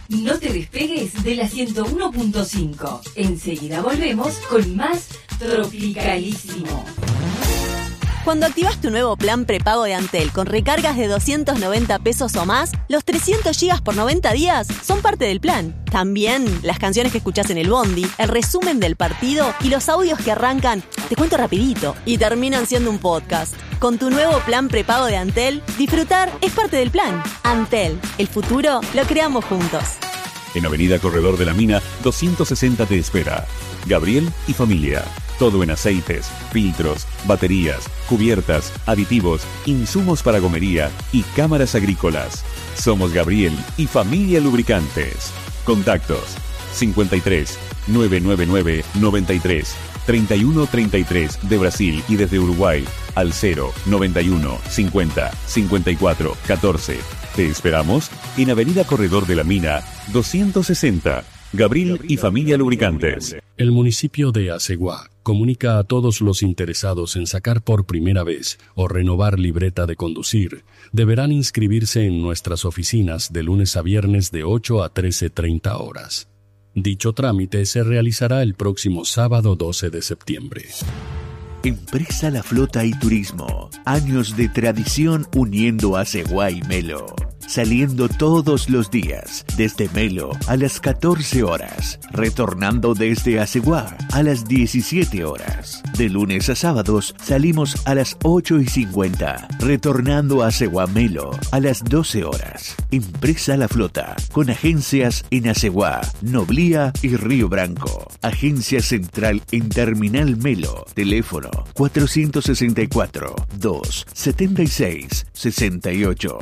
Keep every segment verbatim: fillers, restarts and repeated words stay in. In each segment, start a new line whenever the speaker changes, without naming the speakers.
No te despegues de la ciento uno punto cinco. Enseguida volvemos con más Tropicalísimo.
Cuando activas tu nuevo plan prepago de Antel con recargas de doscientos noventa pesos o más, los trescientos gigas por noventa días son parte del plan. También las canciones que escuchás en el bondi, el resumen del partido y los audios que arrancan, te cuento rapidito, y terminan siendo un podcast. Con tu nuevo plan prepago de Antel, disfrutar es parte del plan. Antel, el futuro lo creamos juntos.
En Avenida Corredor de la Mina, doscientos sesenta te espera. Gabriel y familia. Todo en aceites, filtros, baterías, cubiertas, aditivos, insumos para gomería y cámaras agrícolas. Somos Gabriel y familia Lubricantes. Contactos cincuenta y tres, novecientos noventa y nueve, noventa y tres, treinta y uno treinta y tres de Brasil y desde Uruguay al cero noventa y uno cincuenta cincuenta y cuatro catorce. Te esperamos en Avenida Corredor de la Mina doscientos sesenta. Gabriel y familia Lubricantes.
El municipio de Aceguá comunica a todos los interesados en sacar por primera vez o renovar libreta de conducir. Deberán inscribirse en nuestras oficinas de lunes a viernes de ocho a trece treinta horas. Dicho trámite se realizará el próximo sábado doce de septiembre.
Empresa La Flota y Turismo. Años de tradición uniendo Aceguá y Melo. Saliendo todos los días, desde Melo a las catorce horas, retornando desde Aceguá a las diecisiete horas. De lunes a sábados salimos a las ocho y cincuenta, retornando a Aceguá Melo a las doce horas. Empresa La Flota, con agencias en Aceguá, Noblía y Río Branco. Agencia central en Terminal Melo. Teléfono cuatrocientos sesenta y cuatro, doscientos setenta y seis, sesenta y ocho.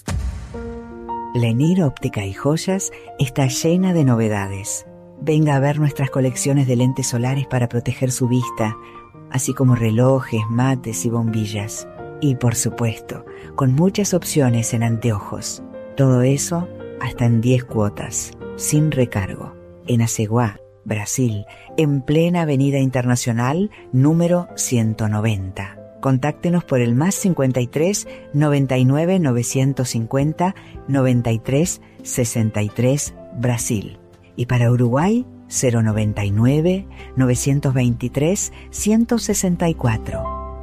Lenir Óptica y Joyas está llena de novedades. Venga a ver nuestras colecciones de lentes solares para proteger su vista, así como relojes, mates y bombillas. Y por supuesto, con muchas opciones en anteojos. Todo eso hasta en diez cuotas, sin recargo. En Aceguá, Brasil, en plena Avenida Internacional, número ciento noventa. Contáctenos por el más cincuenta y tres, noventa y nueve, novecientos cincuenta, noventa y tres, sesenta y tres, Brasil. Y para Uruguay, cero noventa y nueve, novecientos veintitrés, ciento sesenta y cuatro.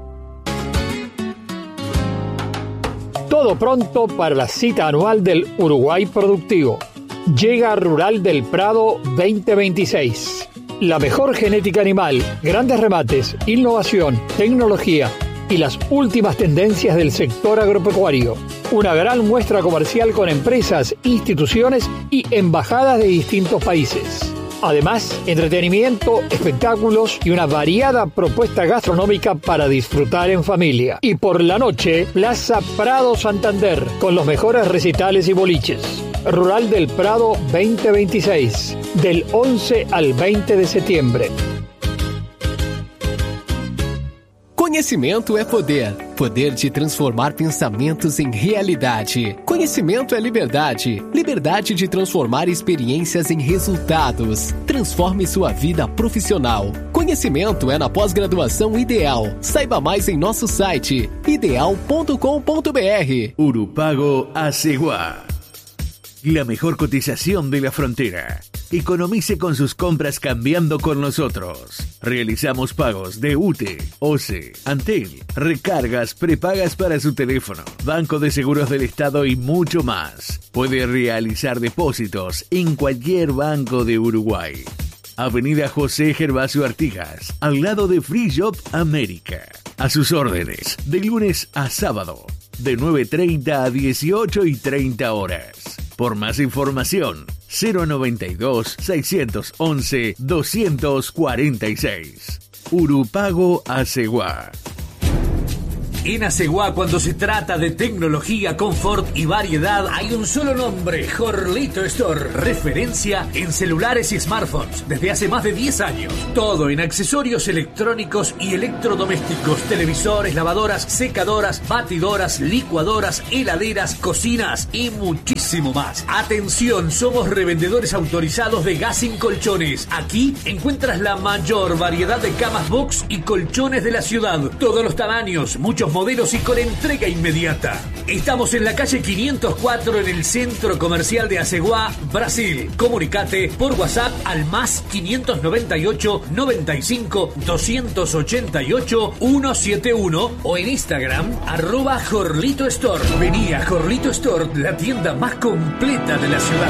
Todo pronto para la cita anual del Uruguay Productivo. Llega Rural del Prado veinte veintiséis. La mejor genética animal, grandes remates, innovación, tecnología y las últimas tendencias del sector agropecuario. Una gran muestra comercial con empresas, instituciones y embajadas de distintos países. Además, entretenimiento, espectáculos y una variada propuesta gastronómica para disfrutar en familia. Y por la noche, Plaza Prado Santander, con los mejores recitales y boliches. Rural del Prado veinte veintiséis, del once al veinte de septiembre.
Conhecimento é poder. Poder de transformar pensamentos em realidade. Conhecimento é liberdade. Liberdade de transformar experiências em resultados. Transforme sua vida profissional. Conhecimento é na pós-graduação Ideal. Saiba mais em nosso site ideal ponto com ponto b r.
Urupago Aceguá. La mejor cotización de la frontera. Economice con sus compras cambiando con nosotros. Realizamos pagos de U T E, O C E, Antel, recargas, prepagas para su teléfono, Banco de Seguros del Estado y mucho más. Puede realizar depósitos en cualquier banco de Uruguay. Avenida José Gervasio Artigas, al lado de Free Shop América. A sus órdenes, de lunes a sábado, de nueve treinta a dieciocho y treinta horas. Por más información, cero noventa y dos, seiscientos once, doscientos cuarenta y seis. Urupago Aceguá.
En Aceguá, cuando se trata de tecnología, confort y variedad, hay un solo nombre: Jorlito Store. Referencia en celulares y smartphones desde hace más de diez años. Todo en accesorios electrónicos y electrodomésticos: televisores, lavadoras, secadoras, batidoras, licuadoras, heladeras, cocinas y muchísimo más. Atención, somos revendedores autorizados de gas sin colchones. Aquí encuentras la mayor variedad de camas box y colchones de la ciudad. Todos los tamaños, muchos modelos y con entrega inmediata. Estamos en la calle quinientos cuatro en el Centro Comercial de Aceguá, Brasil. Comunicate por WhatsApp al más quinientos noventa y ocho, noventa y cinco, doscientos ochenta y ocho, ciento setenta y uno o en Instagram arroba Jorlito Store. Vení a Jorlito Store, la tienda más completa de la ciudad.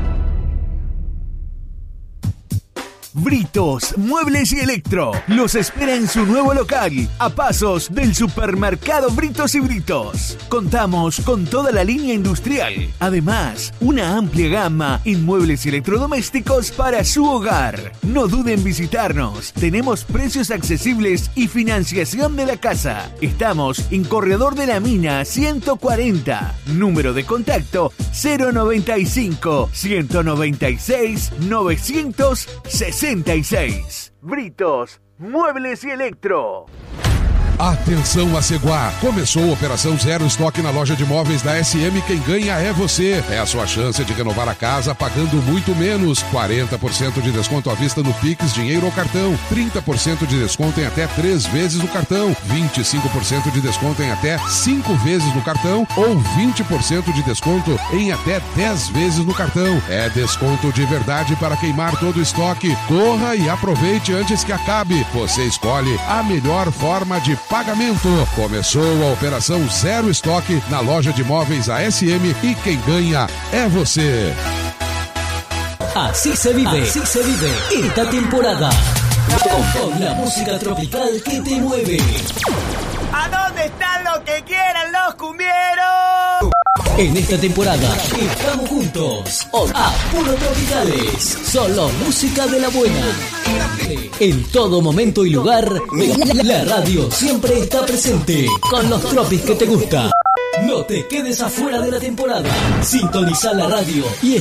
Britos, Muebles y Electro los espera en su nuevo local, a pasos del supermercado Britos y Britos. Contamos con toda la línea industrial. Además, una amplia gama en muebles y electrodomésticos para su hogar. No duden en visitarnos. Tenemos precios accesibles y financiación de la casa. Estamos en Corredor de la Mina ciento cuarenta. Número de contacto cero noventa y cinco, ciento noventa y seis, novecientos sesenta y seis. Britos, Muebles e Electro.
Atenção Aceguá, começou a Operação Zero Estoque na loja de móveis da S M. Quem ganha é você. É a sua chance de renovar a casa pagando muito menos. quarenta por cento de desconto à vista no Pix, dinheiro ou cartão. trinta por cento de desconto em até três vezes no cartão. vinte e cinco por cento de desconto em até cinco vezes no cartão. Ou vinte por cento de desconto em até dez vezes no cartão. É desconto de verdade para queimar todo o estoque. Corra e aproveite antes que acabe. Você escolhe a melhor forma de pagamento. Começou a Operação Zero Estoque na loja de móveis A S M e quem ganha é você.
Así se vive, así se vive esta temporada. Con la música tropical que te mueve.
¿A dónde están los que quieran los cumbieros?
En esta temporada estamos juntos a Puro Tropicales. Solo música de la buena. En todo momento y lugar, la radio siempre está presente con los tropis que te gusta. No te quedes afuera de la temporada. Sintoniza la radio y